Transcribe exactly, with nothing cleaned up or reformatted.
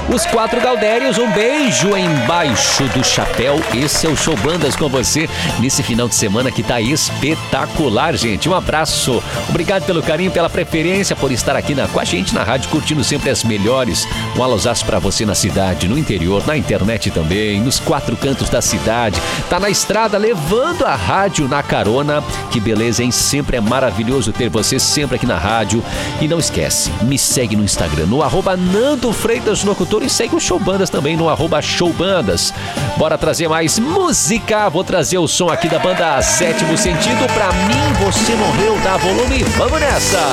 Os Quatro Gaudérios, um beijo embaixo do chapéu. Esse é o Show Bandas com você nesse final de semana que tá espetacular, gente. Um abraço. Obrigado pelo carinho, pela preferência, por estar aqui na, com a gente na rádio, curtindo sempre as melhores. Um alôzaço pra você na cidade, no interior, na internet também, nos quatro cantos da cidade. Tá na estrada levando a rádio na carona. Que beleza, hein? Sempre é maravilhoso ter você sempre aqui na rádio. E não esquece, me segue no Instagram, no arroba Nando Freitas Locutor, e segue o Show Bandas também no arroba Show Bandas. Bora trazer mais música. Vou trazer o som aqui da banda Sétimo Sentido. Pra mim, você morreu, dá volume. Vamos nessa!